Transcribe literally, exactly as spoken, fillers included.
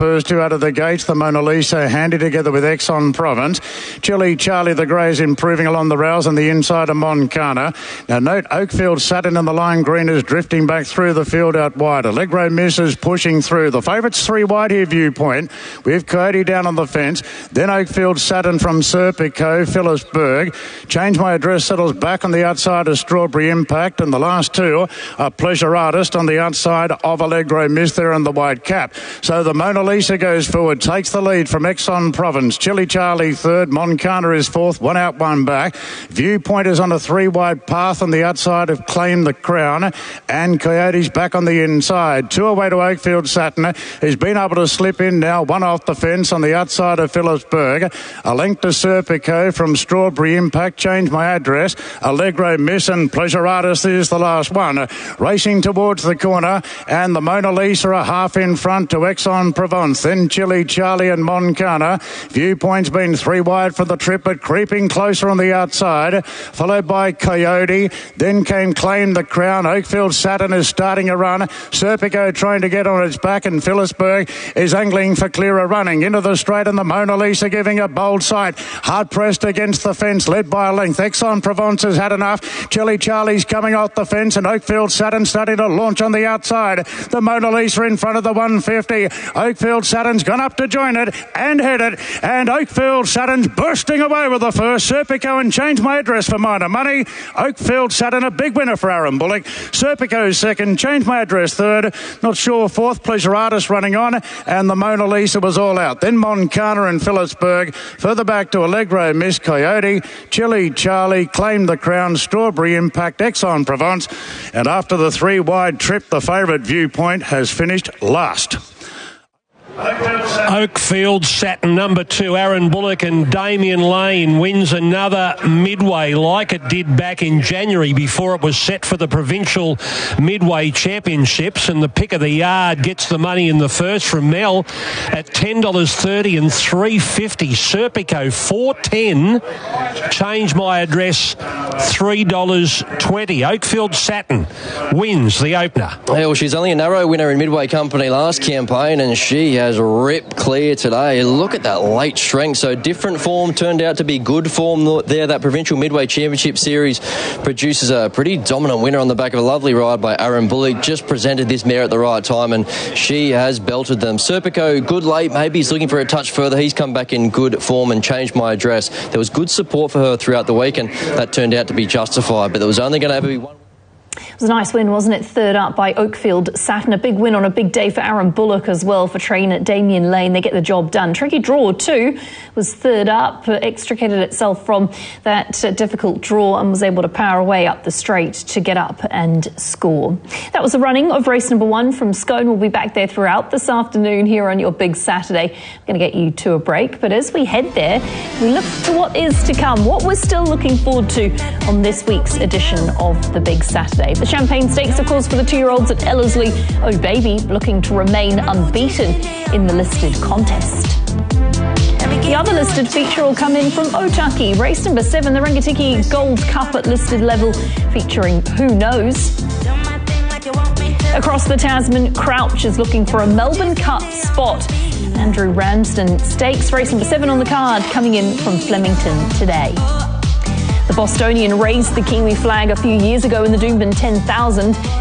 First two out of the gates, the Mona Lisa handy together with Exxon Provence. Chili Charlie the Grey is improving along the rails on the inside of Moncana. Now note Oakfield Saturn in the lime green is drifting back through the field out wide. Allegro Miss is pushing through. The favourites three wide here, Viewpoint. We have Coyote down on the fence. Then Oakfield Saturn from Serpico, Phillipsburg. Change My Address settles back on the outside of Strawberry Impact. And the last two are Pleasure Artist on the outside of Allegro Miss there in the white cap. So the Mona Lisa goes forward, takes the lead from Exxon Provence. Chili Charlie third, Moncana is fourth, one out, one back. Viewpoint is on a three-wide path on the outside of Claim the Crown, and Coyote's back on the inside. Two away to Oakfield Saturn, who's been able to slip in now, one off the fence on the outside of Phillipsburg. A length to Serpico from Strawberry Impact, Change My Address. Allegro Miss and Pleasure Artist is the last one. Racing towards the corner, and the Mona Lisa are half in front to Exxon Provence. Then Chili Charlie and Moncana. Viewpoint's been three wide for the trip, but creeping closer on the outside, followed by Coyote. Then came Claim the Crown. Oakfield Saturn is starting a run. Serpico trying to get on its back, and Phillipsburg is angling for clearer running. Into the straight, and the Mona Lisa giving a bold sight. Hard pressed against the fence, led by a length. Exxon Provence has had enough. Chili Charlie's coming off the fence, and Oakfield Saturn starting to launch on the outside. The Mona Lisa in front of the one fifty. Oakfield Saturn's gone up to join it and head it, and Oakfield Saturn's bursting away with the first. Serpico and Change My Address for minor money. Oakfield Saturn a big winner for Aaron Bullock. Serpico second, Change My Address third, not sure fourth, Pleasure Artist running on, and the Mona Lisa was all out. Then Moncana and Phillipsburg, further back to Allegro Miss, Coyote, Chili Charlie, Claim the Crown, Strawberry Impact, Exxon Provence, and after the three wide trip, the favourite Viewpoint has finished last. Oakfield Saturn number two, Aaron Bullock and Damien Lane wins another Midway like it did back in January before it was set for the Provincial Midway Championships, and the pick of the yard gets the money in the first from Mel at ten dollars thirty and three dollars fifty. Serpico four dollars ten. Change My Address three dollars twenty. Oakfield Saturn wins the opener. Well, she's only a narrow winner in Midway Company last campaign, and she has ripped clear today. Look at that late strength. So different form turned out to be good form there. That Provincial Midway Championship Series produces a pretty dominant winner on the back of a lovely ride by Aaron Bullock. Just presented this mare at the right time, and she has belted them. Serpico, good late. Maybe he's looking for a touch further. He's come back in good form and Changed My Address. There was good support for her throughout the week, and that turned out to be justified. But there was only going to have to be one. It was a nice win, wasn't it? Third up by Oakfield Saturn. A big win on a big day for Aaron Bullock as well, for trainer Damien Lane. They get the job done. Tricky Draw too was third up, extricated itself from that uh, difficult draw and was able to power away up the straight to get up and score. That was the running of race number one from Scone. We'll be back there throughout this afternoon here on your Big Saturday. I'm going to get you to a break, but as we head there, we look to what is to come, what we're still looking forward to on this week's edition of the Big Saturday. The Champagne Stakes, of course, for the two-year-olds at Ellerslie. Oh Baby looking to remain unbeaten in the listed contest. The other listed feature will come in from Otaki. Race number seven, the Rangitikei Gold Cup at listed level, featuring Who Knows. Across the Tasman, Crouch is looking for a Melbourne Cup spot. Andrew Ramsden Stakes, race number seven on the card, coming in from Flemington today. The Bostonian raised the Kiwi flag a few years ago in the Doomben ten thousand.